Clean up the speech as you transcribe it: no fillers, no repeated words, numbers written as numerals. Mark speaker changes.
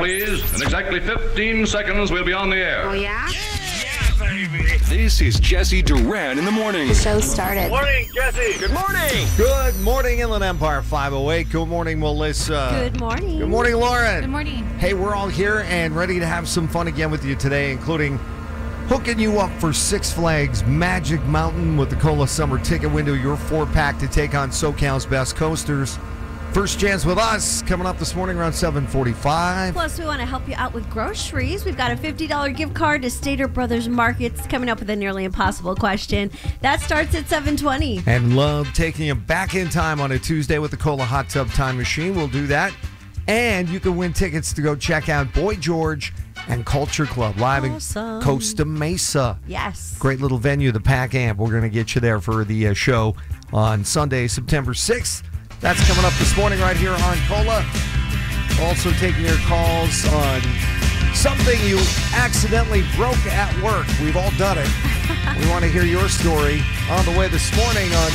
Speaker 1: please. In exactly 15 seconds, we'll be on the air.
Speaker 2: Oh, yeah?
Speaker 3: This is Jesse Duran in the morning.
Speaker 2: The show started.
Speaker 4: Morning, Jesse.
Speaker 3: Good morning.
Speaker 5: Good morning, Inland Empire 508. Good morning, Melissa.
Speaker 2: Good morning.
Speaker 5: Good morning, Lauren.
Speaker 6: Good morning.
Speaker 5: Hey, we're all here and ready to have some fun again with you today, including hooking you up for Six Flags Magic Mountain with the Cola Summer Ticket Window, your 4-pack to take on SoCal's best coasters. First chance with us coming up this morning around 7:45.
Speaker 2: Plus, we want to help you out with groceries. We've got a $50 gift card to Stater Brothers Markets coming up with a nearly impossible question. That starts at 7:20.
Speaker 5: And love taking you back in time on a Tuesday with the Cola Hot Tub Time Machine. We'll do that. And you can win tickets to go check out Boy George and Culture Club live
Speaker 2: Awesome.
Speaker 5: in Costa Mesa.
Speaker 2: Yes.
Speaker 5: Great little venue, the Pack Amp. We're going to get you there for the show on Sunday, September 6th. That's coming up this morning right here on Cola. Also taking your calls on something you accidentally broke at work. We've all done it. We want to hear your story on the way this morning on